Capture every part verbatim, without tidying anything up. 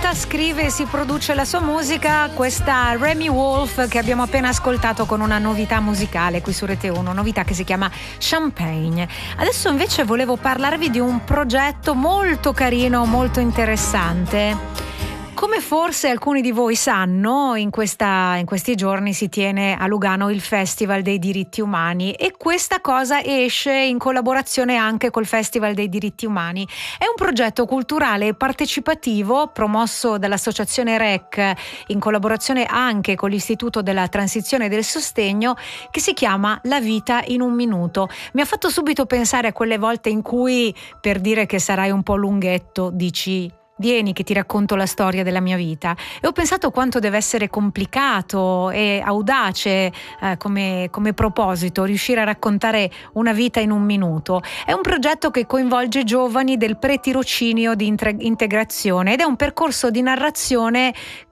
canta, scrive e si produce la sua musica, questa Remi Wolf che abbiamo appena ascoltato con una novità musicale qui su Rete uno, novità che si chiama Champagne. Adesso invece volevo parlarvi di un progetto molto carino, molto interessante. Come forse alcuni di voi sanno, in, questa, in questi giorni si tiene a Lugano il Festival dei diritti umani e questa cosa esce in collaborazione anche col Festival dei diritti umani. È un progetto culturale e partecipativo promosso dall'associazione R E C in collaborazione anche con l'Istituto della Transizione e del Sostegno, che si chiama La vita in un minuto. Mi ha fatto subito pensare a quelle volte in cui, per dire che sarai un po' lunghetto, dici: vieni che ti racconto la storia della mia vita. E ho pensato quanto deve essere complicato e audace eh, come, come proposito riuscire a raccontare una vita in un minuto. È un progetto che coinvolge giovani del pre-tirocinio di intre- integrazione ed è un percorso di narrazione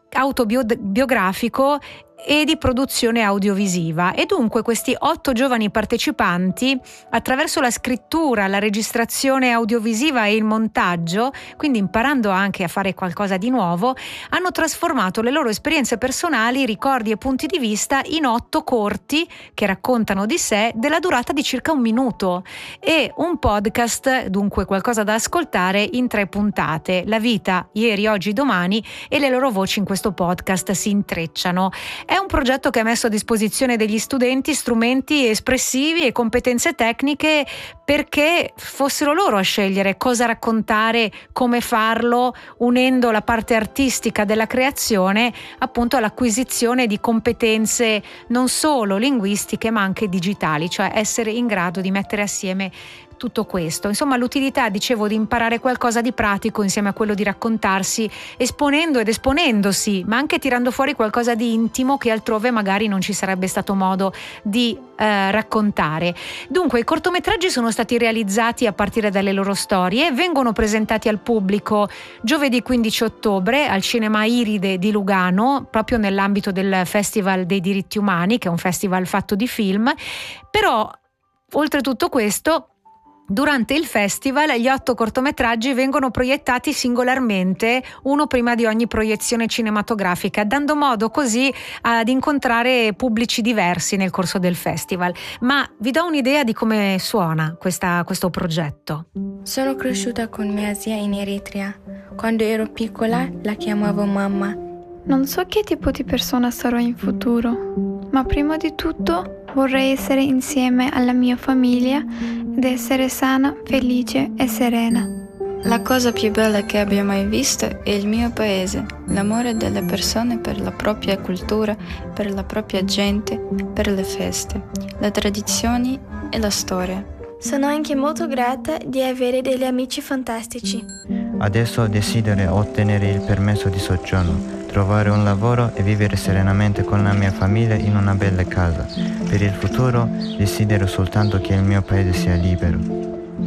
autobiografico e di produzione audiovisiva, e dunque questi otto giovani partecipanti, attraverso la scrittura, la registrazione audiovisiva e il montaggio, quindi imparando anche a fare qualcosa di nuovo, hanno trasformato le loro esperienze personali, ricordi e punti di vista in otto corti che raccontano di sé della durata di circa un minuto, e un podcast, dunque qualcosa da ascoltare in tre puntate. La vita, ieri, oggi, domani, e le loro voci in questo podcast si intrecciano. È un progetto che ha messo a disposizione degli studenti strumenti espressivi e competenze tecniche perché fossero loro a scegliere cosa raccontare, come farlo, unendo la parte artistica della creazione appunto all'acquisizione di competenze non solo linguistiche ma anche digitali, cioè essere in grado di mettere assieme tutto questo. Insomma, l'utilità, dicevo, di imparare qualcosa di pratico insieme a quello di raccontarsi, esponendo ed esponendosi, ma anche tirando fuori qualcosa di intimo che altrove magari non ci sarebbe stato modo di eh, raccontare. Dunque, i cortometraggi sono stati realizzati a partire dalle loro storie e vengono presentati al pubblico giovedì quindici ottobre al Cinema Iride di Lugano, proprio nell'ambito del Festival dei diritti umani, che è un festival fatto di film. Però, oltre tutto questo, durante il festival gli otto cortometraggi vengono proiettati singolarmente, uno prima di ogni proiezione cinematografica, dando modo così ad incontrare pubblici diversi nel corso del festival. Ma vi do un'idea di come suona questa, questo progetto. Sono cresciuta con mia zia in Eritrea. Quando ero piccola la chiamavo mamma. Non so che tipo di persona sarò in futuro, ma prima di tutto vorrei essere insieme alla mia famiglia ed essere sana, felice e serena. La cosa più bella che abbia mai visto è il mio paese, l'amore delle persone per la propria cultura, per la propria gente, per le feste, le tradizioni e la storia. Sono anche molto grata di avere degli amici fantastici. Adesso desidero ottenere il permesso di soggiorno, trovare un lavoro e vivere serenamente con la mia famiglia in una bella casa. Per il futuro desidero soltanto che il mio paese sia libero.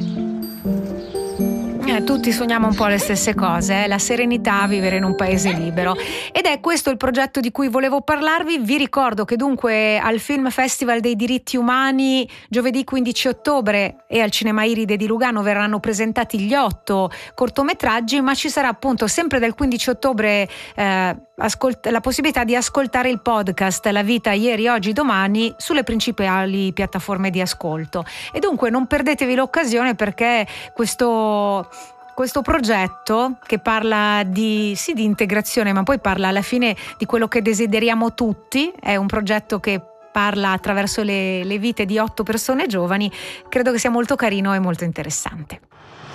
Eh, tutti sogniamo un po' le stesse cose, eh? La serenità, vivere in un paese libero. Ed è questo il progetto di cui volevo parlarvi. Vi ricordo che dunque al Film Festival dei diritti umani giovedì quindici ottobre e al Cinema Iride di Lugano verranno presentati gli otto cortometraggi, ma ci sarà appunto sempre dal quindici ottobre eh, ascolt- la possibilità di ascoltare il podcast La vita, ieri, oggi, domani sulle principali piattaforme di ascolto. E dunque non perdetevi l'occasione, perché questo Questo progetto, che parla di, sì, di integrazione, ma poi parla alla fine di quello che desideriamo tutti, è un progetto che parla attraverso le, le vite di otto persone giovani, credo che sia molto carino e molto interessante.